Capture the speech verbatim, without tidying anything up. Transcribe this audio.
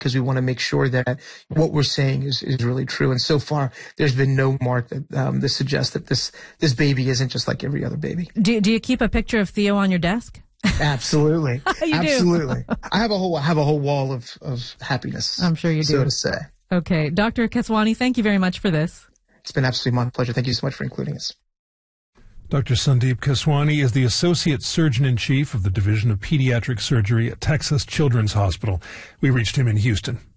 because we want to make sure that what we're saying is, is really true. And so far, there's been no mark that um, that suggests that this this baby isn't just like every other baby. Do do you keep a picture of Theo on your desk? Absolutely, you absolutely. do. I have a whole I have a whole wall of of happiness. I'm sure you do. So to say. Okay, Doctor Keswani, thank you very much for this. It's been absolutely my pleasure. Thank you so much for including us. Doctor Sandeep Keswani is the Associate Surgeon-in-Chief of the Division of Pediatric Surgery at Texas Children's Hospital. We reached him in Houston.